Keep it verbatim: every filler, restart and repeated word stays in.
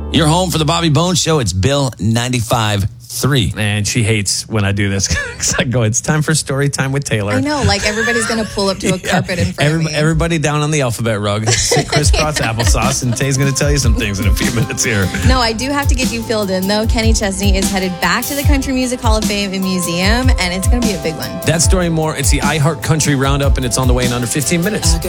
Your home for the Bobby Bones Show. It's Bill ninety-five point three. And she hates when I do this. Because I go, it's time for story time with Taylor. I know, like everybody's going to pull up to a Yeah. carpet in front Every, of me. Everybody down on the alphabet rug. Sit crisscross applesauce. And Tay's going to tell you some things in a few minutes here. No, I do have to get you filled in, though. Kenny Chesney is headed back to the Country Music Hall of Fame and Museum, and it's going to be a big one. That story and more. It's the iHeart Country Roundup, and it's on the way in under fifteen minutes.